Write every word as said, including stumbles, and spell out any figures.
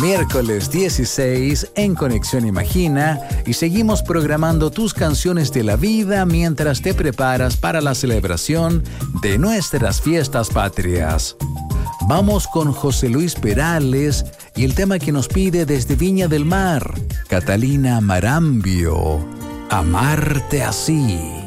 Miércoles dieciséis en Conexión Imagina y seguimos programando tus canciones de la vida mientras te preparas para la celebración de nuestras fiestas patrias. Vamos con José Luis Perales y el tema que nos pide desde Viña del Mar, Catalina Marambio, Amarte así.